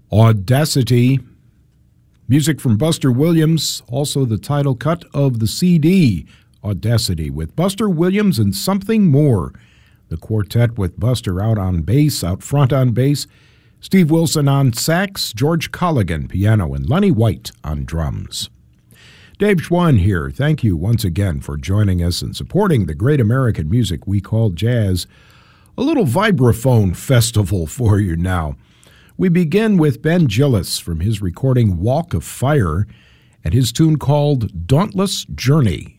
Audacity. Music from Buster Williams, also the title cut of the CD, Audacity, with Buster Williams and Something More. The quartet with Buster out front on bass, Steve Wilson on sax, George Colligan piano, and Lenny White on drums. Dave Schwann here. Thank you once again for joining us and supporting the great American music we call jazz. A little vibraphone festival for you now. We begin with Ben Gillis from his recording Walk of Fire and his tune called Dauntless Journey.